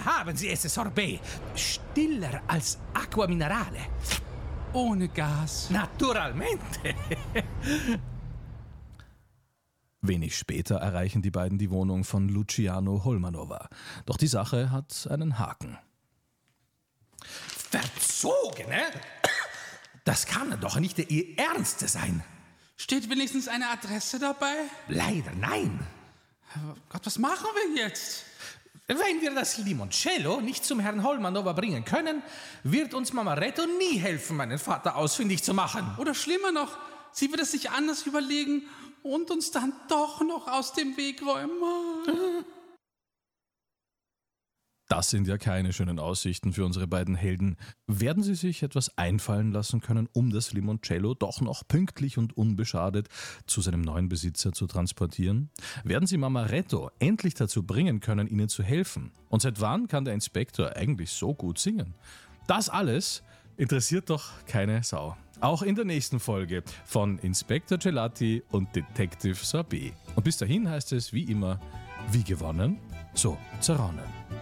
haben Sie es, Sorbet. Stiller als Aqua Minerale. Ohne Gas. Naturalmente. Wenig später erreichen die beiden die Wohnung von Luciano Holmanova. Doch die Sache hat einen Haken. Verzogene? Das kann doch nicht Ihr Ernst sein. Steht wenigstens eine Adresse dabei? Leider nein. Gott, was machen wir jetzt? Wenn wir das Limoncello nicht zum Herrn Holmanova bringen können, wird uns Mamaretto nie helfen, meinen Vater ausfindig zu machen. Oder schlimmer noch, sie wird es sich anders überlegen und uns dann doch noch aus dem Weg räumen. Das sind ja keine schönen Aussichten für unsere beiden Helden. Werden sie sich etwas einfallen lassen können, um das Limoncello doch noch pünktlich und unbeschadet zu seinem neuen Besitzer zu transportieren? Werden sie Mamaretto endlich dazu bringen können, ihnen zu helfen? Und seit wann kann der Inspektor eigentlich so gut singen? Das alles interessiert doch keine Sau. Auch in der nächsten Folge von Inspektor Gelati und Detective Sorbet. Und bis dahin heißt es wie immer, wie gewonnen, so zerronnen.